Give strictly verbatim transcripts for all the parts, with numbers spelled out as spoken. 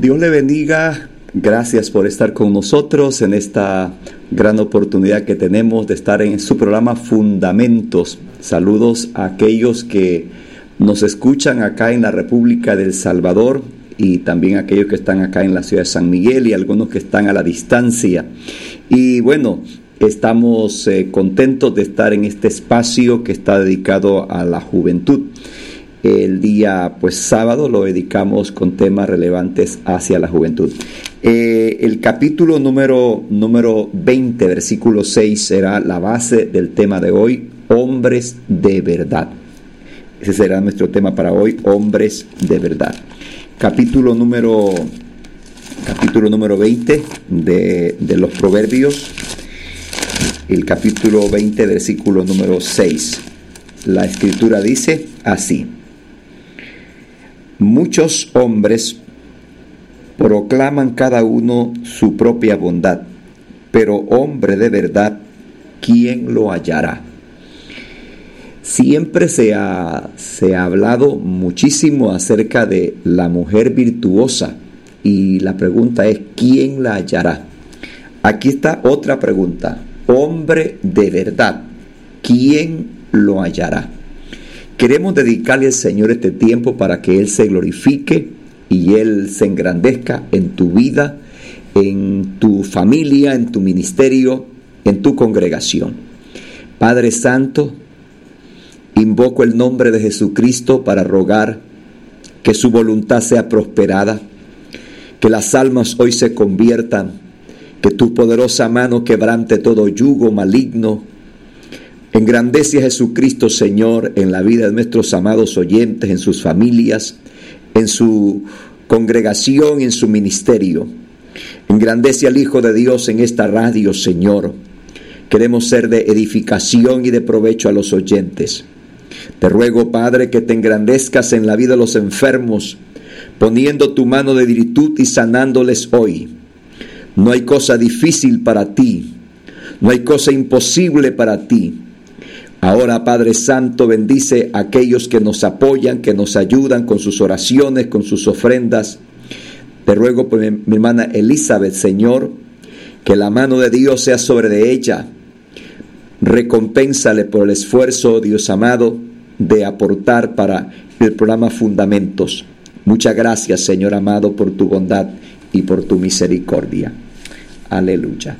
Dios le bendiga. Gracias por estar con nosotros en esta gran oportunidad que tenemos de estar en su programa Fundamentos. Saludos a aquellos que nos escuchan acá en la República del Salvador y también a aquellos que están acá en la ciudad de San Miguel y algunos que están a la distancia. Y bueno, estamos eh, contentos de estar en este espacio que está dedicado a la juventud. El día pues sábado lo dedicamos con temas relevantes hacia la juventud. Eh, el capítulo número, número veinte, versículo seis, será la base del tema de hoy, hombres de verdad. Ese será nuestro tema para hoy, hombres de verdad. Capítulo número, capítulo número veinte de, de los Proverbios, el capítulo veinte, versículo número seis. La Escritura dice así: muchos hombres proclaman cada uno su propia bondad, pero hombre de verdad, ¿quién lo hallará? Siempre se ha, se ha hablado muchísimo acerca de la mujer virtuosa y la pregunta es, ¿quién la hallará? Aquí está otra pregunta, hombre de verdad, ¿quién lo hallará? Queremos dedicarle al Señor este tiempo para que Él se glorifique y Él se engrandezca en tu vida, en tu familia, en tu ministerio, en tu congregación. Padre Santo, invoco el nombre de Jesucristo para rogar que su voluntad sea prosperada, que las almas hoy se conviertan, que tu poderosa mano quebrante todo yugo maligno. Engrandece a Jesucristo, Señor, en la vida de nuestros amados oyentes, en sus familias, en su congregación, en su ministerio. Engrandece al Hijo de Dios en esta radio, Señor. Queremos ser de edificación y de provecho a los oyentes. Te ruego, Padre, que te engrandezcas en la vida de los enfermos, poniendo tu mano de virtud y sanándoles hoy. No hay cosa difícil para ti, no hay cosa imposible para ti. Ahora, Padre Santo, bendice a aquellos que nos apoyan, que nos ayudan con sus oraciones, con sus ofrendas. Te ruego por mi, mi hermana Elizabeth, Señor, que la mano de Dios sea sobre de ella. Recompénsale por el esfuerzo, Dios amado, de aportar para el programa Fundamentos. Muchas gracias, Señor amado, por tu bondad y por tu misericordia. Aleluya.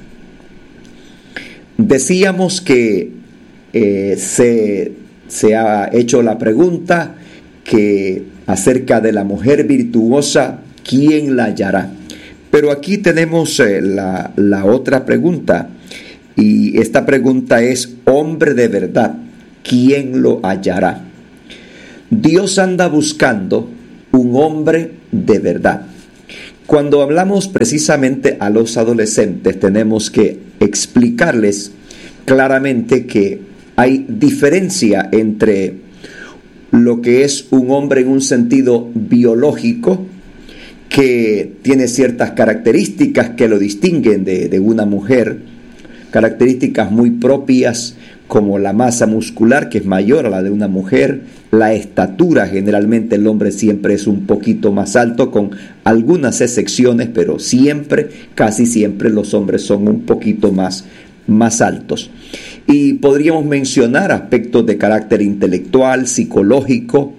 Decíamos que Eh, se, se ha hecho la pregunta que acerca de la mujer virtuosa, ¿quién la hallará? Pero aquí tenemos eh, la, la otra pregunta, y esta pregunta es, hombre de verdad, ¿quién lo hallará? Dios anda buscando un hombre de verdad. Cuando hablamos precisamente a los adolescentes, tenemos que explicarles claramente que hay diferencia entre lo que es un hombre en un sentido biológico, que tiene ciertas características que lo distinguen de, de una mujer, características muy propias como la masa muscular, que es mayor a la de una mujer, la estatura, generalmente el hombre siempre es un poquito más alto, con algunas excepciones, pero siempre, casi siempre los hombres son un poquito más, más altos. Y podríamos mencionar aspectos de carácter intelectual, psicológico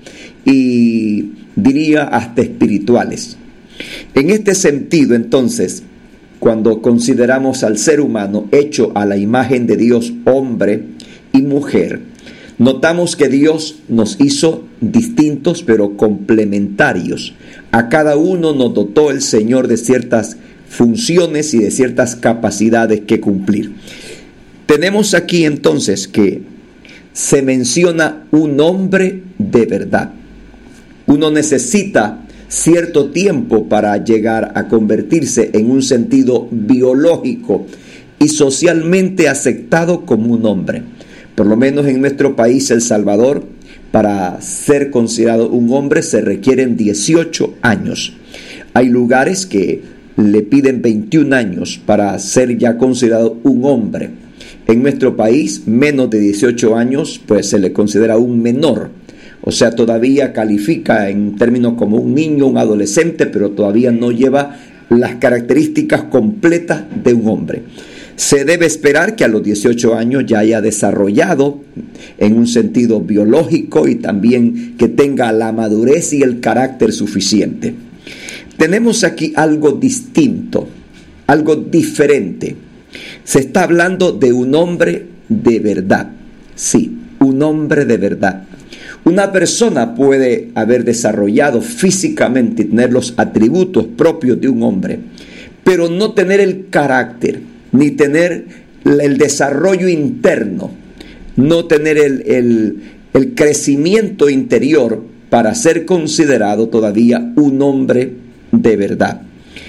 y diría hasta espirituales. En este sentido, entonces, cuando consideramos al ser humano hecho a la imagen de Dios, hombre y mujer, notamos que Dios nos hizo distintos pero complementarios. A cada uno nos dotó el Señor de ciertas funciones y de ciertas capacidades que cumplir. Tenemos aquí entonces que se menciona un hombre de verdad. Uno necesita cierto tiempo para llegar a convertirse en un sentido biológico y socialmente aceptado como un hombre. Por lo menos en nuestro país, El Salvador, para ser considerado un hombre se requieren dieciocho años. Hay lugares que le piden veintiún años para ser ya considerado un hombre. En nuestro país, menos de dieciocho años, pues se le considera un menor. o sea, todavía califica en términos como un niño, un adolescente, pero todavía no lleva las características completas de un hombre. Se debe esperar que a los dieciocho años ya haya desarrollado en un sentido biológico y también que tenga la madurez y el carácter suficiente. Tenemos aquí algo distinto, algo diferente. Se está hablando de un hombre de verdad. Sí, un hombre de verdad. Una persona puede haber desarrollado físicamente y tener los atributos propios de un hombre, pero no tener el carácter, ni tener el desarrollo interno, no tener el, el, el crecimiento interior para ser considerado todavía un hombre de verdad.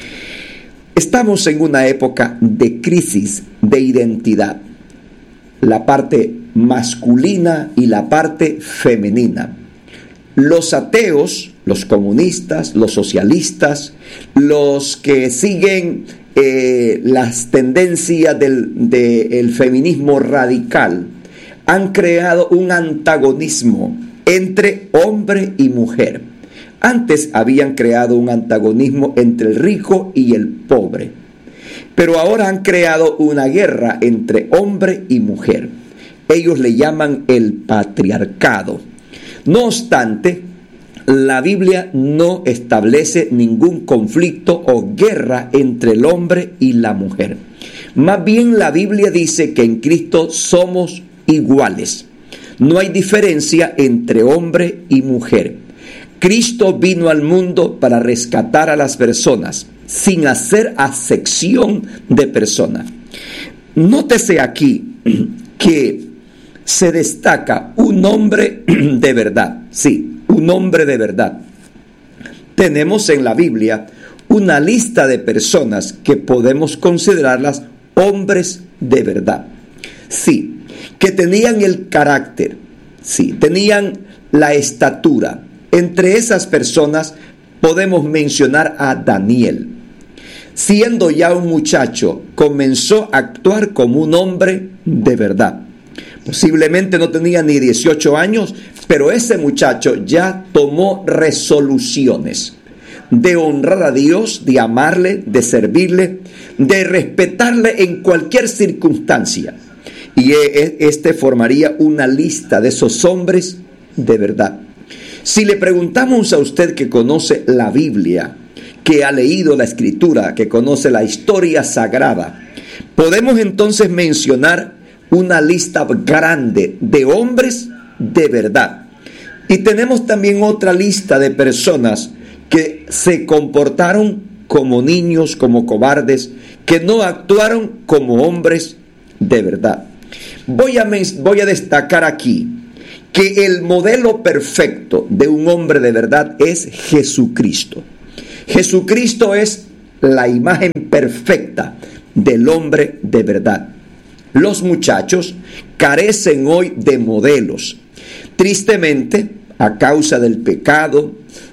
Estamos en una época de crisis de identidad, la parte masculina y la parte femenina. Los ateos, los comunistas, los socialistas, los que siguen eh, las tendencias del, del feminismo radical, han creado un antagonismo entre hombre y mujer. Antes habían creado un antagonismo entre el rico y el pobre, pero ahora han creado una guerra entre hombre y mujer. Ellos le llaman el patriarcado. No obstante, la Biblia no establece ningún conflicto o guerra entre el hombre y la mujer. Más bien la Biblia dice que en Cristo somos iguales. No hay diferencia entre hombre y mujer. Cristo vino al mundo para rescatar a las personas, sin hacer acepción de personas. Nótese aquí que se destaca un hombre de verdad. Sí, un hombre de verdad. Tenemos en la Biblia una lista de personas que podemos considerarlas hombres de verdad. Sí, que tenían el carácter, sí, tenían la estatura. Entre esas personas podemos mencionar a Daniel. Siendo ya un muchacho, comenzó a actuar como un hombre de verdad. Posiblemente no tenía ni dieciocho años, pero ese muchacho ya tomó resoluciones de honrar a Dios, de amarle, de servirle, de respetarle en cualquier circunstancia. Y este formaría una lista de esos hombres de verdad. Si le preguntamos a usted que conoce la Biblia, que ha leído la Escritura, que conoce la historia sagrada, podemos entonces mencionar una lista grande de hombres de verdad. Y tenemos también otra lista de personas que se comportaron como niños, como cobardes, que no actuaron como hombres de verdad. Voy a, voy a destacar aquí que el modelo perfecto de un hombre de verdad es Jesucristo. Jesucristo es la imagen perfecta del hombre de verdad. Los muchachos carecen hoy de modelos. Tristemente, a causa del pecado,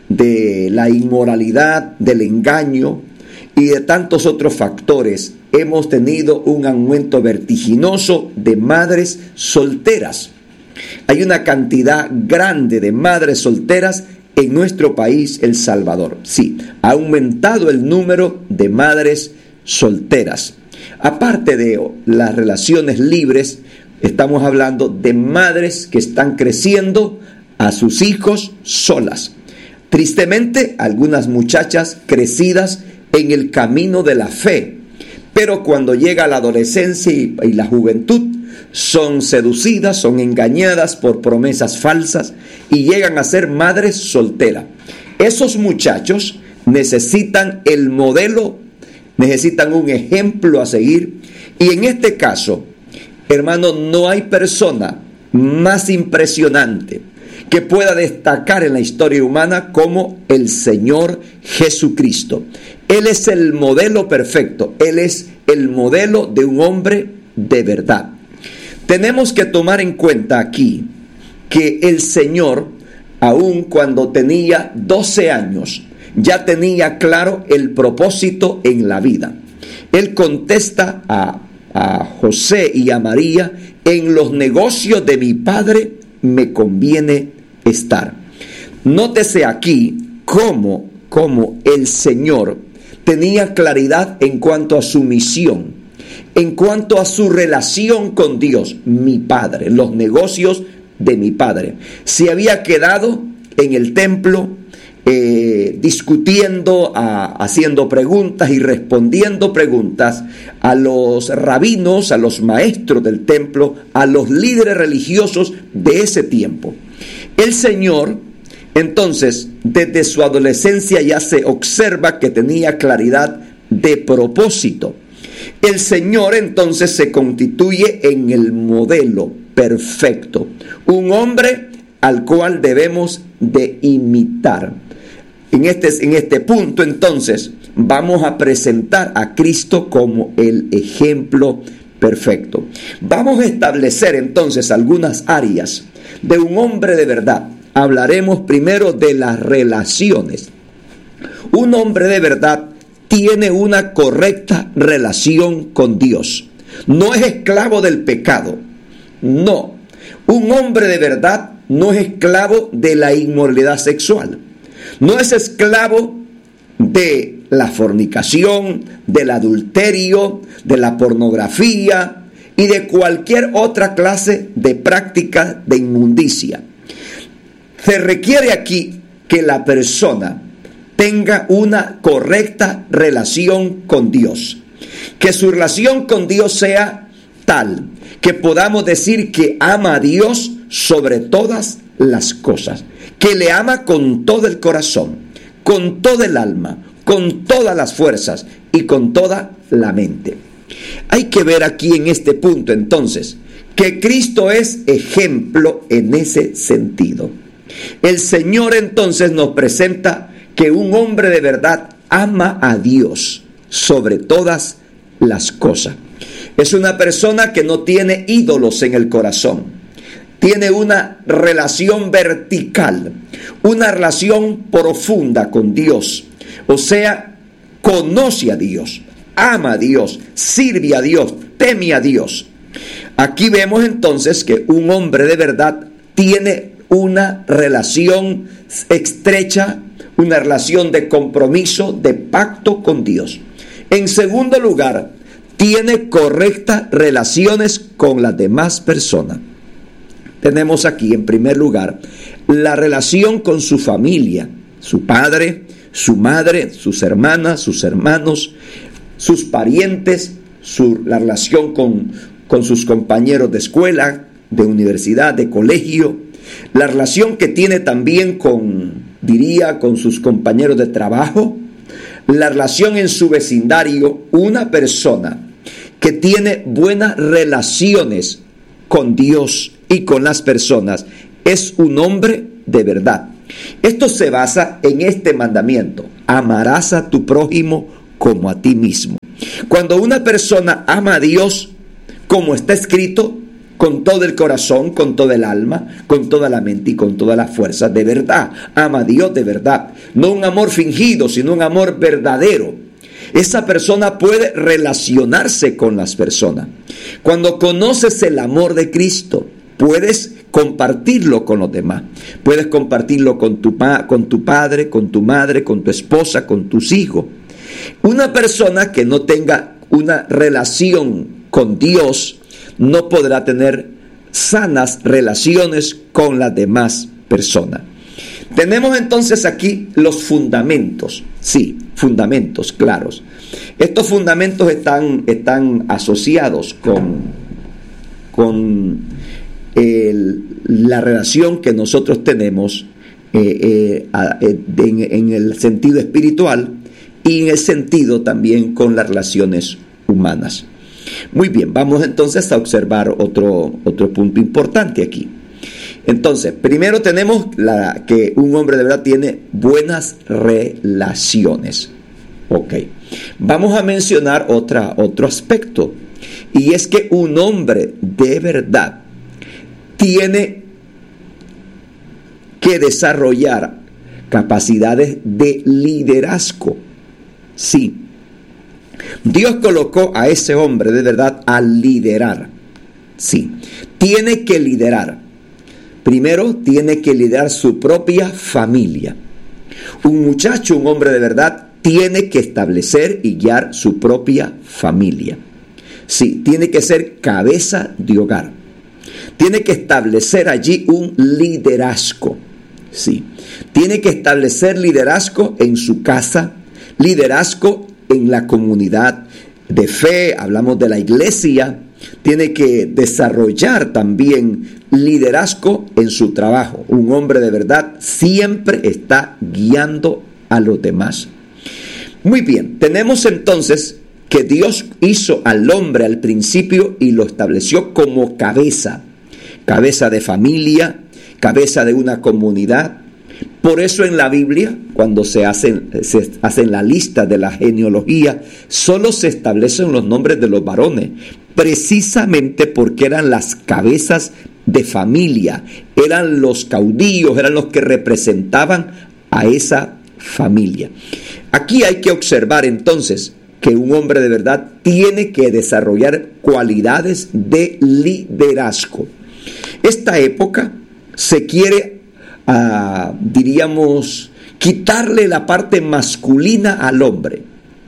de la inmoralidad, del engaño y de tantos otros factores, hemos tenido un aumento vertiginoso de madres solteras. Hay una cantidad grande de madres solteras en nuestro país, El Salvador. Sí, ha aumentado el número de madres solteras. Aparte de las relaciones libres, estamos hablando de madres que están creciendo a sus hijos solas. Tristemente, algunas muchachas crecidas en el camino de la fe, pero cuando llega la adolescencia y, y la juventud, son seducidas, son engañadas por promesas falsas y llegan a ser madres solteras. Esos muchachos necesitan el modelo, necesitan un ejemplo a seguir, y en este caso, hermano, no hay persona más impresionante que pueda destacar en la historia humana como el Señor Jesucristo. Él es el modelo perfecto, Él es el modelo de un hombre de verdad. Tenemos que tomar en cuenta aquí que el Señor, aun cuando tenía doce años, ya tenía claro el propósito en la vida. Él contesta a, a José y a María: en los negocios de mi Padre me conviene estar. Nótese aquí cómo, cómo el Señor tenía claridad en cuanto a su misión, en cuanto a su relación con Dios, mi Padre, los negocios de mi Padre. Se había quedado en el templo eh, discutiendo, a, haciendo preguntas y respondiendo preguntas a los rabinos, a los maestros del templo, a los líderes religiosos de ese tiempo. El Señor, entonces, desde su adolescencia ya se observa que tenía claridad de propósito. El Señor entonces se constituye en el modelo perfecto, un hombre al cual debemos de imitar. En este, en este punto entonces vamos a presentar a Cristo como el ejemplo perfecto. Vamos a establecer entonces algunas áreas de un hombre de verdad. Hablaremos primero de las relaciones. Un hombre de verdad tiene una correcta relación con Dios. No es esclavo del pecado. No. Un hombre de verdad no es esclavo de la inmoralidad sexual. No es esclavo de la fornicación, del adulterio, de la pornografía y de cualquier otra clase de práctica de inmundicia. Se requiere aquí que la persona tenga una correcta relación con Dios. Que su relación con Dios sea tal que podamos decir que ama a Dios sobre todas las cosas. Que le ama con todo el corazón, con todo el alma, con todas las fuerzas y con toda la mente. Hay que ver aquí en este punto entonces que Cristo es ejemplo en ese sentido. El Señor entonces nos presenta que un hombre de verdad ama a Dios sobre todas las cosas. Es una persona que no tiene ídolos en el corazón. Tiene una relación vertical, una relación profunda con Dios. O sea, conoce a Dios, ama a Dios, sirve a Dios, teme a Dios. Aquí vemos entonces que un hombre de verdad tiene una relación estrecha, una relación de compromiso, de pacto con Dios. En segundo lugar, tiene correctas relaciones con las demás personas. Tenemos aquí, en primer lugar, la relación con su familia, su padre, su madre, sus hermanas, sus hermanos, sus parientes, su, la relación con, con sus compañeros de escuela, de universidad, de colegio, la relación que tiene también con, diría, con sus compañeros de trabajo, la relación en su vecindario. Una persona que tiene buenas relaciones con Dios y con las personas es un hombre de verdad. Esto se basa en este mandamiento: amarás a tu prójimo como a ti mismo. Cuando una persona ama a Dios, como está escrito, con todo el corazón, con todo el alma, con toda la mente y con toda la fuerza, de verdad, ama a Dios de verdad. No un amor fingido, sino un amor verdadero. Esa persona puede relacionarse con las personas. Cuando conoces el amor de Cristo, puedes compartirlo con los demás. Puedes compartirlo con tu, pa- con tu padre, con tu madre, con tu esposa, con tus hijos. Una persona que no tenga una relación con Dios no podrá tener sanas relaciones con las demás personas. Tenemos entonces aquí los fundamentos, sí, fundamentos claros. Estos fundamentos están, están asociados con, con el, la relación que nosotros tenemos eh, eh, a, en, en el sentido espiritual y en el sentido también con las relaciones humanas. Muy bien, vamos entonces a observar otro, otro punto importante aquí. Entonces, primero tenemos la, que un hombre de verdad tiene buenas relaciones. Ok, vamos a mencionar otra, otro aspecto, y es que un hombre de verdad tiene que desarrollar capacidades de liderazgo. Sí, Dios colocó a ese hombre de verdad a liderar. Sí, tiene que liderar. Primero, tiene que liderar su propia familia. Un muchacho, un hombre de verdad, tiene que establecer y guiar su propia familia. Sí, tiene que ser cabeza de hogar. Tiene que establecer allí un liderazgo. Sí, tiene que establecer liderazgo en su casa, liderazgo en la comunidad de fe, hablamos de la iglesia. Tiene que desarrollar también liderazgo en su trabajo. Un hombre de verdad siempre está guiando a los demás. Muy bien, tenemos entonces que Dios hizo al hombre al principio y lo estableció como cabeza. Cabeza de familia, cabeza de una comunidad. Por eso en la Biblia, cuando se hacen, se hacen la lista de la genealogía, solo se establecen los nombres de los varones, precisamente porque eran las cabezas de familia, eran los caudillos, eran los que representaban a esa familia. Aquí hay que observar entonces que un hombre de verdad tiene que desarrollar cualidades de liderazgo. Esta época se quiere Uh, diríamos, quitarle la parte masculina al hombre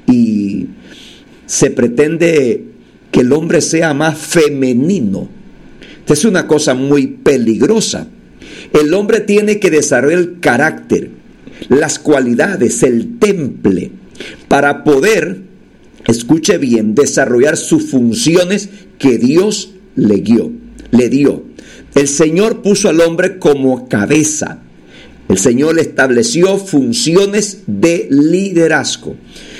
y se pretende que el hombre sea más femenino. Esta es una cosa muy peligrosa. El hombre tiene que desarrollar el carácter, las cualidades, el temple, para poder, escuche bien, desarrollar sus funciones que Dios le dio, le dio. El Señor puso al hombre como cabeza. El Señor le estableció funciones de liderazgo.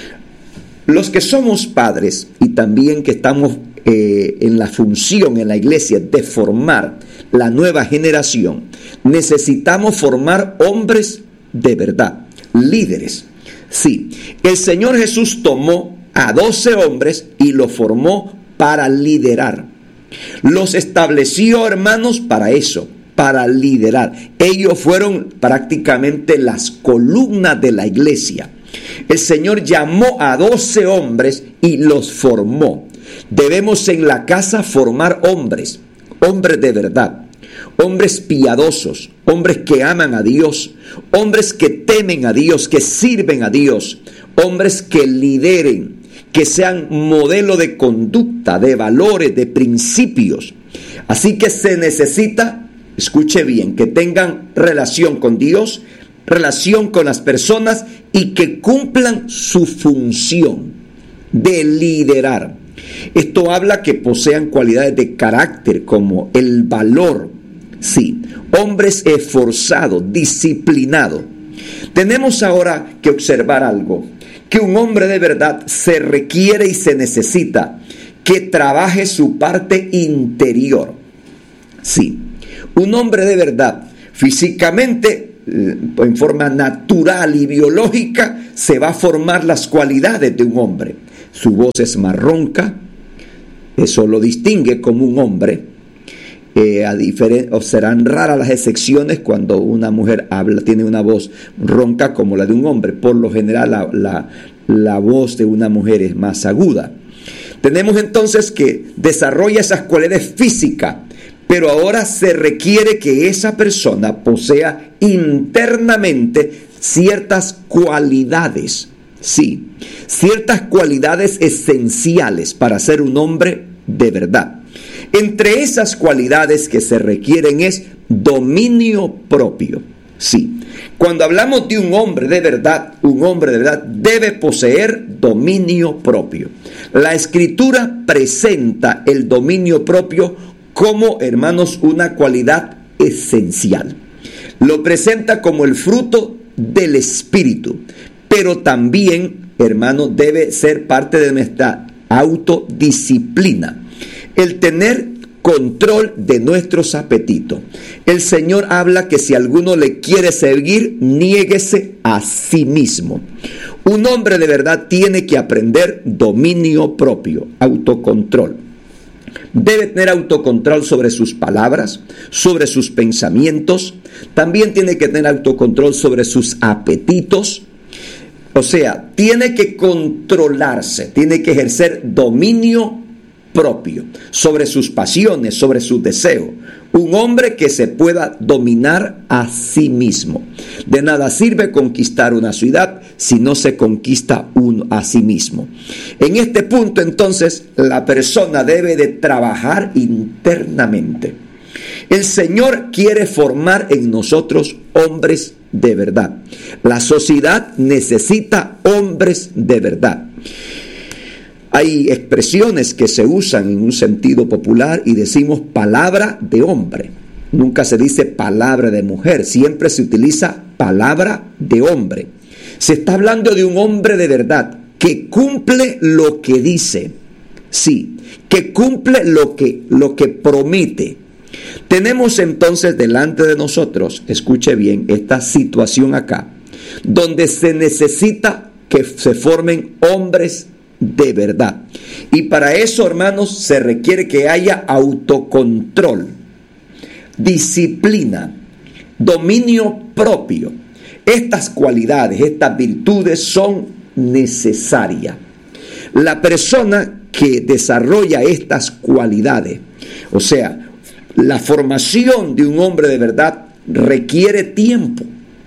Los que somos padres y también que estamos eh, en la función en la iglesia de formar la nueva generación, necesitamos formar hombres de verdad, líderes. Sí, el Señor Jesús tomó a doce hombres y los formó para liderar. Los estableció, hermanos, para eso, para liderar. Ellos fueron prácticamente las columnas de la iglesia. El Señor llamó a doce hombres y los formó. Debemos en la casa formar hombres, hombres de verdad, hombres piadosos, hombres que aman a Dios, hombres que temen a Dios, que sirven a Dios, hombres que lideren, que sean modelo de conducta, de valores, de principios. Así que se necesita, escuche bien, que tengan relación con Dios, relación con las personas y que cumplan su función de liderar. Esto habla que posean cualidades de carácter como el valor, sí, hombres esforzados, disciplinados. Tenemos ahora que observar algo, que un hombre de verdad se requiere y se necesita que trabaje su parte interior. Sí, un hombre de verdad, físicamente, en forma natural y biológica, se va a formar las cualidades de un hombre. Su voz es más ronca, eso lo distingue como un hombre. Eh, a diferen- o serán raras las excepciones cuando una mujer habla, tiene una voz ronca como la de un hombre. Por lo general la, la, la voz de una mujer es más aguda. Tenemos entonces que desarrolla esas cualidades físicas, pero ahora se requiere que esa persona posea internamente ciertas cualidades, sí, ciertas cualidades esenciales para ser un hombre de verdad. Entre esas cualidades que se requieren es dominio propio. Sí, cuando hablamos de un hombre de verdad, un hombre de verdad debe poseer dominio propio. La Escritura presenta el dominio propio como, hermanos, una cualidad esencial. Lo presenta como el fruto del Espíritu, pero también, hermanos, debe ser parte de nuestra autodisciplina. El tener control de nuestros apetitos. El Señor habla que si alguno le quiere seguir, niéguese a sí mismo. Un hombre de verdad tiene que aprender dominio propio, autocontrol. Debe tener autocontrol sobre sus palabras, sobre sus pensamientos. También tiene que tener autocontrol sobre sus apetitos. O sea, tiene que controlarse, tiene que ejercer dominio propio, sobre sus pasiones, sobre sus deseos. Un hombre que se pueda dominar a sí mismo. De nada sirve conquistar una ciudad si no se conquista uno a sí mismo. En este punto, entonces, la persona debe de trabajar internamente. El Señor quiere formar en nosotros hombres de verdad. La sociedad necesita hombres de verdad. Hay expresiones que se usan en un sentido popular y decimos palabra de hombre. Nunca se dice palabra de mujer, siempre se utiliza palabra de hombre. Se está hablando de un hombre de verdad que cumple lo que dice. Sí, que cumple lo que, lo que promete. Tenemos entonces delante de nosotros, escuche bien, esta situación acá, donde se necesita que se formen hombres de verdad. Y para eso, hermanos, se requiere que haya autocontrol, disciplina, dominio propio. Estas cualidades, estas virtudes son necesarias. La persona que desarrolla estas cualidades, o sea, la formación de un hombre de verdad requiere tiempo.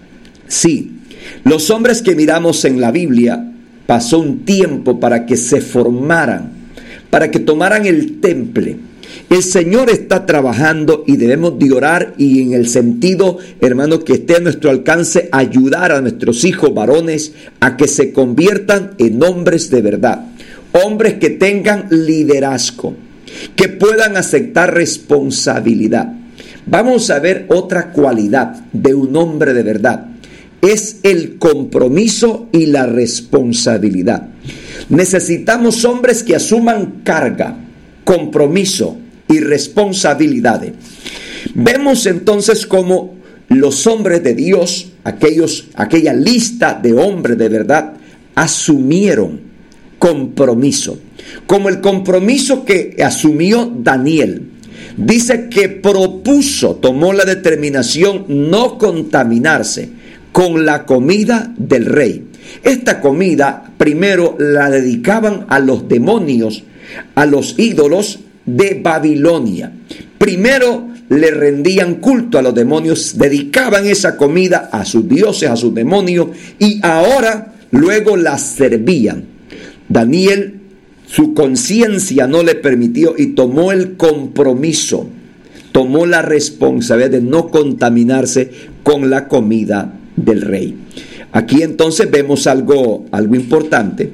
Sí, los hombres que miramos en la Biblia pasó un tiempo para que se formaran, para que tomaran el temple. El Señor está trabajando y debemos de orar y en el sentido, hermano, que esté a nuestro alcance, ayudar a nuestros hijos varones a que se conviertan en hombres de verdad. Hombres que tengan liderazgo, que puedan aceptar responsabilidad. Vamos a ver otra cualidad de un hombre de verdad. Es el compromiso y la responsabilidad. Necesitamos hombres que asuman carga, compromiso y responsabilidades. Vemos entonces cómo los hombres de Dios, aquellos, aquella lista de hombres de verdad, asumieron compromiso, como el compromiso que asumió Daniel. Dice que propuso, tomó la determinación no contaminarse con la comida del rey. Esta comida primero la dedicaban a los demonios, a los ídolos de Babilonia. Primero le rendían culto a los demonios, dedicaban esa comida a sus dioses, a sus demonios, y ahora luego la servían. Daniel, su conciencia no le permitió y tomó el compromiso, tomó la responsabilidad de no contaminarse con la comida del rey. Aquí entonces vemos algo, algo importante,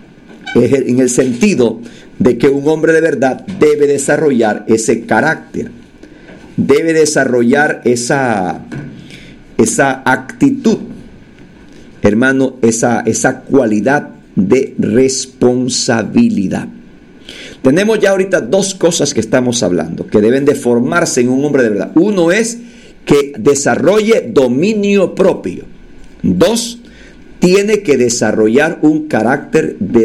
en el sentido de que un hombre de verdad debe desarrollar ese carácter, debe desarrollar esa, esa actitud, hermano, esa, esa cualidad de responsabilidad. Tenemos ya ahorita dos cosas que estamos hablando, que deben de formarse en un hombre de verdad. Uno es que desarrolle dominio propio. Dos, tiene que desarrollar un carácter de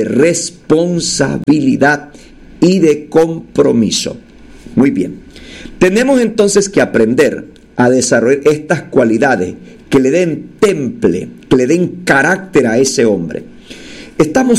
responsabilidad y de compromiso. Muy bien. Tenemos entonces que aprender a desarrollar estas cualidades que le den temple, que le den carácter a ese hombre. Estamos